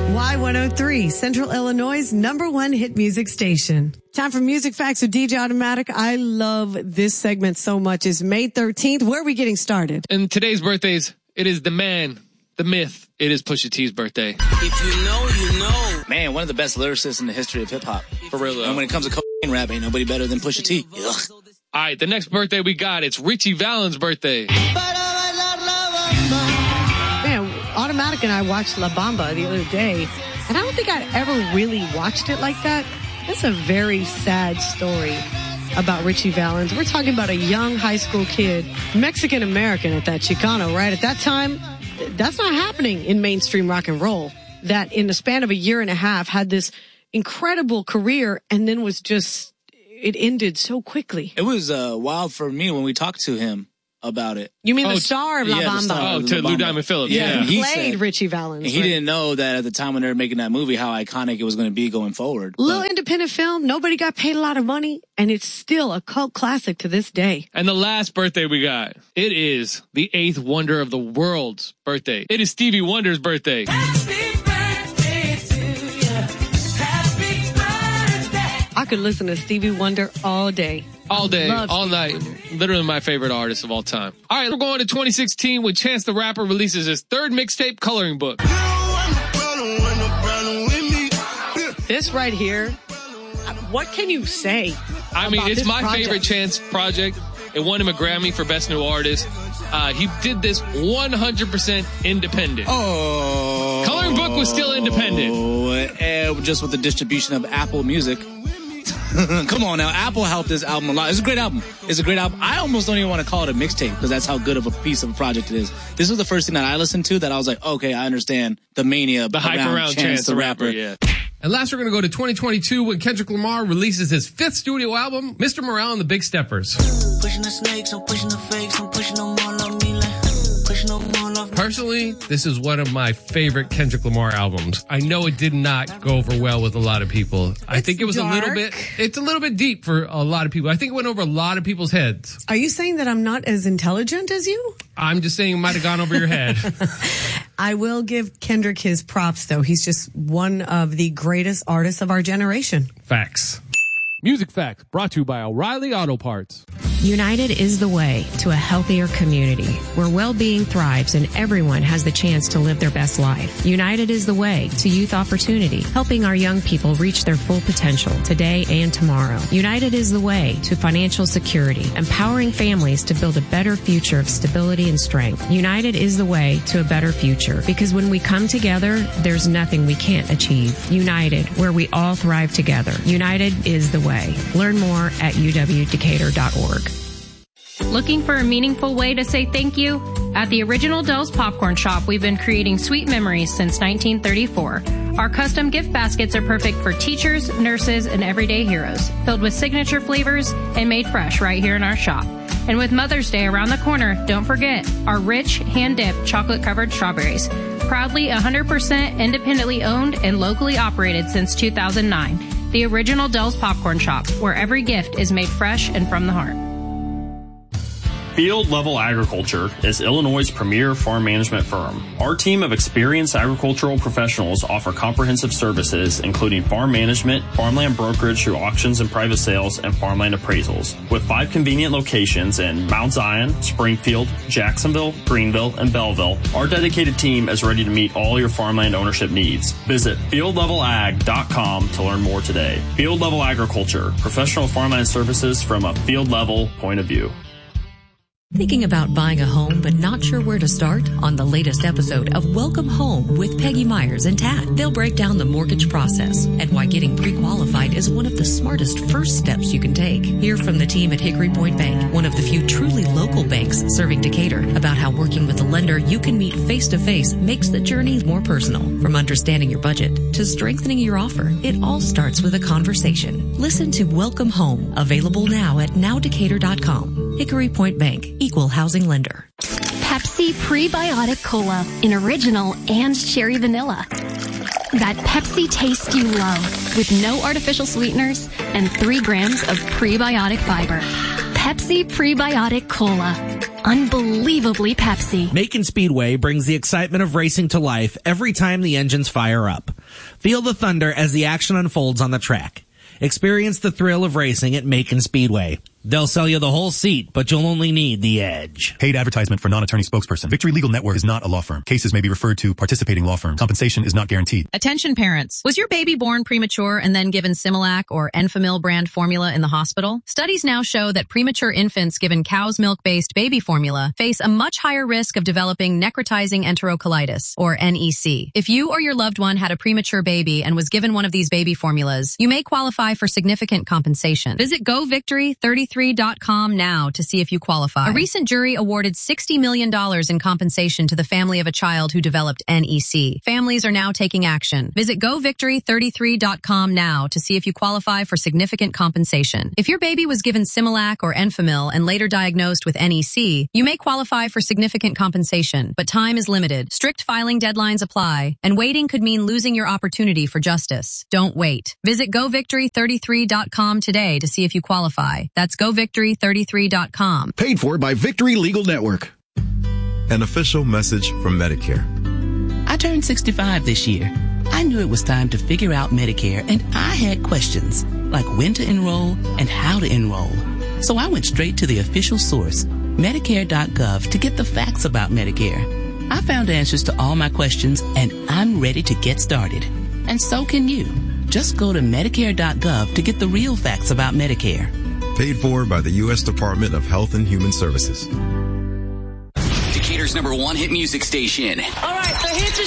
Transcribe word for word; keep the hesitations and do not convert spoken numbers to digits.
Y one oh three, Central Illinois' number one hit music station. Time for Music Facts with D J Automatic. I love this segment so much. It's May thirteenth. Where are we getting started? And today's birthdays, it is the man, the myth. It is Pusha T's birthday. If you know, you know. Man, one of the best lyricists in the history of hip-hop. For real, though. And when it comes to cocaine rap, ain't nobody better than Pusha T. Ugh. All right, the next birthday we got, it's Richie Valens' birthday. Man, Automatic and I watched La Bamba the other day, and I don't think I'd ever really watched it like that. That's a very sad story about Richie Valens. We're talking about a young high school kid, Mexican-American at that, Chicano, right? At that time, that's not happening in mainstream rock and roll. That in the span of a year and a half had this incredible career and then was just, it ended so quickly. It was uh, wild for me when we talked to him about it. You mean oh, the star of La yeah, Bamba? Oh, to Lou Diamond Phillips. Yeah, Yeah. He he played said, Richie Valens. And he right? didn't know that at the time when they were making that movie, how iconic it was going to be going forward. Little But independent film. Nobody got paid a lot of money, and it's still a cult classic to this day. And the last birthday we got, it is the eighth wonder of the world's birthday. It is Stevie Wonder's birthday. Happy birthday to you. Happy birthday. I could listen to Stevie Wonder all day. All day, Love all Stevie night. Wonder. Literally my favorite artist of all time. All right, we're going to twenty sixteen when Chance the Rapper releases his third mixtape, Coloring Book. This right here, what can you say? I mean, about it's this my project? favorite Chance project. It won him a Grammy for Best New Artist. Uh, he did this one hundred percent independent. Oh. Coloring Book was still independent. And just with the distribution of Apple Music. Come on now, Apple helped this album a lot. It's a great album. It's a great album. I almost don't even want to call it a mixtape because that's how good of a piece of a project it is. This was the first thing that I listened to that I was like, okay, I understand the mania The hype around Chance, Chance the Rapper. Yeah. And last, we're going to go to twenty twenty-two when Kendrick Lamar releases his fifth studio album, Mister Morale and the Big Steppers. Pushing the snakes, I'm pushing the fakes, I'm pushing them all on me like pushing them all off me. Personally, this is one of my favorite Kendrick Lamar albums. I know it did not go over well with a lot of people. I think it was dark. a little bit, it's a little bit deep for a lot of people. I think it went over a lot of people's heads. Are you saying that I'm not as intelligent as you? I'm just saying it might have gone over your head. I will give Kendrick his props, though. He's just one of the greatest artists of our generation. Facts. Music Facts brought to you by O'Reilly Auto Parts. United is the way to a healthier community where well-being thrives and everyone has the chance to live their best life. United is the way to youth opportunity, helping our young people reach their full potential today and tomorrow. United is the way to financial security, empowering families to build a better future of stability and strength. United is the way to a better future because when we come together, there's nothing we can't achieve. United, where we all thrive together. United is the way. Learn more at u w decatur dot org. Looking for a meaningful way to say thank you? At the Original Dell's Popcorn Shop, we've been creating sweet memories since nineteen thirty-four. Our custom gift baskets are perfect for teachers, nurses, and everyday heroes, filled with signature flavors and made fresh right here in our shop. And with Mother's Day around the corner, don't forget our rich, hand-dipped, chocolate-covered strawberries. Proudly one hundred percent independently owned and locally operated since two thousand nine. The Original Dell's Popcorn Shop, where every gift is made fresh and from the heart. Field Level Agriculture is Illinois' premier farm management firm. Our team of experienced agricultural professionals offer comprehensive services, including farm management, farmland brokerage through auctions and private sales, and farmland appraisals. With five convenient locations in Mount Zion, Springfield, Jacksonville, Greenville, and Belleville, our dedicated team is ready to meet all your farmland ownership needs. Visit field level ag dot com to learn more today. Field Level Agriculture, professional farmland services from a field level point of view. Thinking about buying a home but not sure where to start? On the latest episode of Welcome Home with Peggy Myers and Tad, they'll break down the mortgage process and why getting pre-qualified is one of the smartest first steps you can take. Hear from the team at Hickory Point Bank, one of the few truly local banks serving Decatur, about how working with a lender you can meet face-to-face makes the journey more personal. From understanding your budget to strengthening your offer, it all starts with a conversation. Listen to Welcome Home, available now at now decatur dot com. Hickory Point Bank, equal housing lender. Pepsi Prebiotic Cola in original and cherry vanilla. That Pepsi taste you love with no artificial sweeteners and three grams of prebiotic fiber. Pepsi Prebiotic Cola. unbelievably Pepsi. Macon Speedway brings the excitement of racing to life every time the engines fire up. Feel the thunder as the action unfolds on the track. Experience the thrill of racing at Macon Speedway. They'll sell you the whole seat, but you'll only need the edge. Paid advertisement for non-attorney spokesperson. Victory Legal Network is not a law firm. Cases may be referred to participating law firms. Compensation is not guaranteed. Attention parents. Was your baby born premature and then given Similac or Enfamil brand formula in the hospital? Studies now show that premature infants given cow's milk-based baby formula face a much higher risk of developing necrotizing enterocolitis, or N E C. If you or your loved one had a premature baby and was given one of these baby formulas, you may qualify for significant compensation. Visit go victory thirty-three dot com now to see if you qualify. A recent jury awarded sixty million dollars in compensation to the family of a child who developed N E C. Families are now taking action. Visit go victory thirty-three dot com now to see if you qualify for significant compensation. If your baby was given Similac or Enfamil and later diagnosed with N E C, you may qualify for significant compensation, but time is limited. Strict filing deadlines apply, and waiting could mean losing your opportunity for justice. Don't wait. Visit go victory thirty-three dot com today to see if you qualify. That's go victory thirty-three dot com. Paid for by Victory Legal Network. An official message from Medicare. I turned sixty-five this year. I knew it was time to figure out Medicare, and I had questions like when to enroll and how to enroll. So I went straight to the official source, Medicare dot gov, to get the facts about Medicare. I found answers to all my questions, and I'm ready to get started. And so can you. Just go to Medicare dot gov to get the real facts about Medicare. Paid for by the U S Department of Health and Human Services. Decatur's number one hit music station. All right, so here's